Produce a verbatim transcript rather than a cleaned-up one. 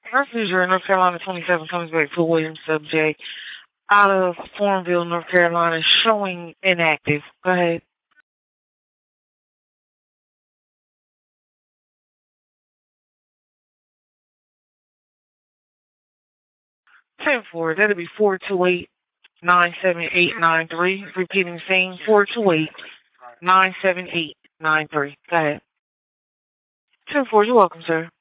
Refugee, North Carolina twenty-seven comes back to Williams subject out of Farmville, North Carolina, showing inactive. Go ahead. ten four. That'll be four two eight nine seven eight nine three. Repeating same four two eight nine seven eight nine three. Go ahead. ten four. You're welcome, sir.